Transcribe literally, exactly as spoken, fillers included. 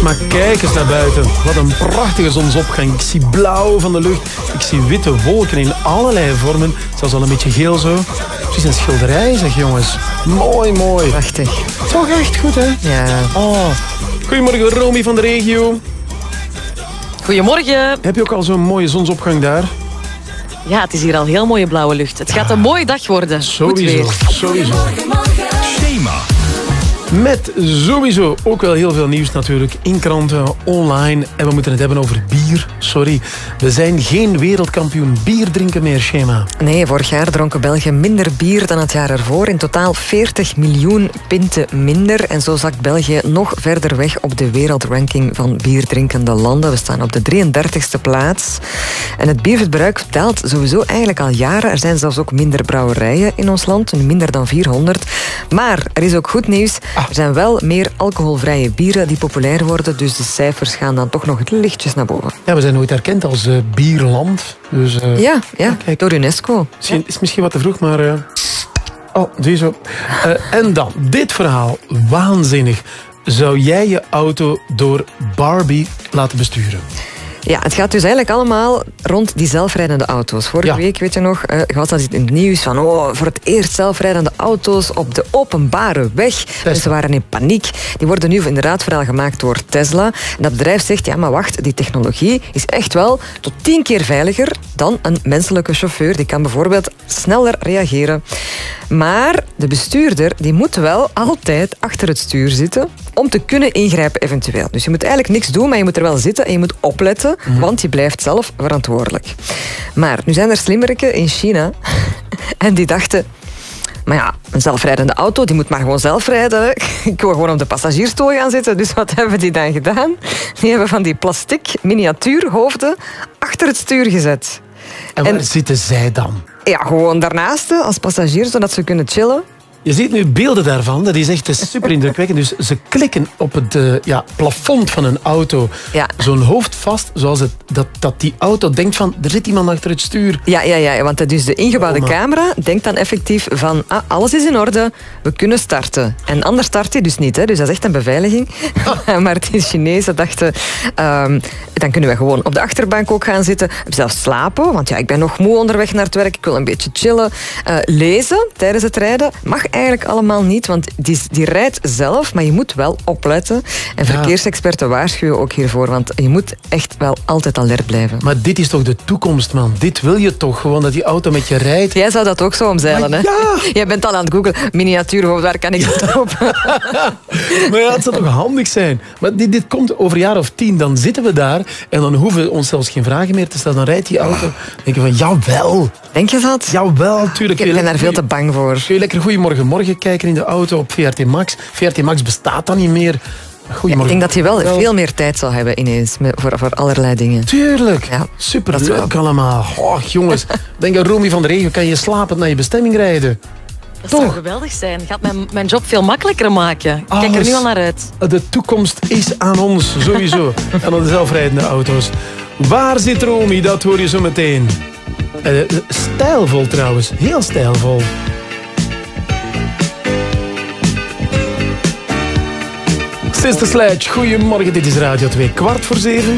Maar kijk eens naar buiten. Wat een prachtige zonsopgang. Ik zie blauw van de lucht. Ik zie witte wolken in allerlei vormen. Zelfs al een beetje geel zo. Precies een schilderij, zeg jongens. Mooi, mooi. Prachtig. Toch echt goed, hè? Ja. Oh. Goedemorgen, Romy van de regio. Goedemorgen. Heb je ook al zo'n mooie zonsopgang daar? Ja, het is hier al heel mooie blauwe lucht. Het gaat een mooie dag worden. Sowieso, sowieso. Schema. Met sowieso ook wel heel veel nieuws natuurlijk. In kranten, online. En we moeten het hebben over bier. Sorry, we zijn geen wereldkampioen bier drinken meer, Schema. Nee, vorig jaar dronken België minder bier dan het jaar ervoor. In totaal veertig miljoen pinten minder. En zo zakt België nog verder weg op de wereldranking van bierdrinkende landen. We staan op de drieëndertigste plaats. En het bierverbruik daalt sowieso eigenlijk al jaren. Er zijn zelfs ook minder brouwerijen in ons land. Minder dan vierhonderd. Maar er is ook goed nieuws. Er zijn wel meer alcoholvrije bieren die populair worden. Dus de cijfers gaan dan toch nog lichtjes naar boven. Ja, we zijn nooit erkend als uh, bierland. Dus, uh, ja, ja kijk, door UNESCO. Misschien, is misschien wat te vroeg, maar... Uh... Oh, zie je zo. Uh, en dan, dit verhaal. Waanzinnig. Zou jij je auto door Barbie laten besturen? Ja, het gaat dus eigenlijk allemaal rond die zelfrijdende auto's. Vorige ja. week, weet je nog, uh, was dat in het nieuws van oh, voor het eerst zelfrijdende auto's op de openbare weg. Mensen waren in paniek. Die worden nu inderdaad vooral gemaakt door Tesla. En dat bedrijf zegt, ja, maar wacht, die technologie is echt wel tot tien keer veiliger dan een menselijke chauffeur. Die kan bijvoorbeeld sneller reageren. Maar de bestuurder die moet wel altijd achter het stuur zitten om te kunnen ingrijpen eventueel. Dus je moet eigenlijk niks doen, maar je moet er wel zitten en je moet opletten, mm-hmm. want je blijft zelf verantwoordelijk. Maar nu zijn er slimmeriken in China en die dachten, maar ja, een zelfrijdende auto, die moet maar gewoon zelf rijden. Ik wil gewoon op de passagiersstoel gaan zitten. Dus wat hebben die dan gedaan? Die hebben van die plastic miniatuurhoofden achter het stuur gezet. En waar en, zitten zij dan? Ja, gewoon daarnaast als passagier, zodat ze kunnen chillen. Je ziet nu beelden daarvan, dat is echt super indrukwekkend. Dus ze klikken op het uh, ja, plafond van een auto. Ja. Zo'n hoofd vast, zoals het, dat, dat die auto denkt van, er zit iemand achter het stuur. Ja, ja, ja, want dus de ingebouwde oh, camera denkt dan effectief van, ah, alles is in orde, we kunnen starten. En anders start hij dus niet, hè? Dus dat is echt een beveiliging. Ah. Maar die Chinezen dachten, um, dan kunnen we gewoon op de achterbank ook gaan zitten. Zelfs slapen, want ja, ik ben nog moe onderweg naar het werk, ik wil een beetje chillen. Uh, lezen tijdens het rijden mag eigenlijk allemaal niet, want die, die rijdt zelf, maar je moet wel opletten. En verkeersexperten waarschuwen ook hiervoor, want je moet echt wel altijd alert blijven. Maar dit is toch de toekomst, man? Dit wil je toch gewoon, dat die auto met je rijdt? Jij zou dat ook zo omzeilen, hè? Ja. Jij bent al aan het googlen, miniatuurhoofd, waar kan ik dat kopen? Maar ja, het zou toch handig zijn? Maar dit, dit komt over een jaar of tien, dan zitten we daar en dan hoeven we ons zelfs geen vragen meer te stellen. Dan rijdt die auto. Dan denk je van, jawel. Denk je dat? Jawel, tuurlijk. Ik ben daar veel te bang voor. Kun je lekker Goedemorgen Morgen kijken in de auto op V R T Max. V R T Max bestaat dan niet meer. Ja, ik denk dat je wel, wel veel meer tijd zal hebben ineens voor, voor allerlei dingen. Tuurlijk. Ja, super leuk allemaal. Oh, jongens, denk aan Romy van de regio. Kan je slapend naar je bestemming rijden? Dat Toch? zou geweldig zijn. Gaat mijn, mijn job veel makkelijker maken. Ik kijk er nu al naar uit. De toekomst is aan ons, sowieso. En aan de zelfrijdende auto's. Waar zit Romy? Dat hoor je zo meteen. Uh, stijlvol trouwens. Heel stijlvol. Sister Sledge, goedemorgen. Dit is Radio twee, kwart voor zeven.